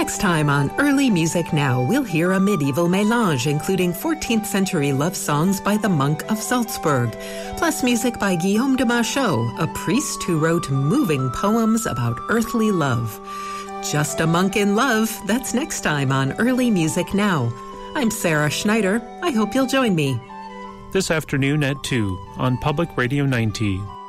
Next time on Early Music Now, we'll hear a medieval mélange including 14th century love songs by the monk of Salzburg, plus music by Guillaume de Machaut, a priest who wrote moving poems about earthly love. Just a Monk in Love, that's next time on Early Music Now. I'm Sarah Schneider. I hope you'll join me. This afternoon at 2 on Public Radio 90.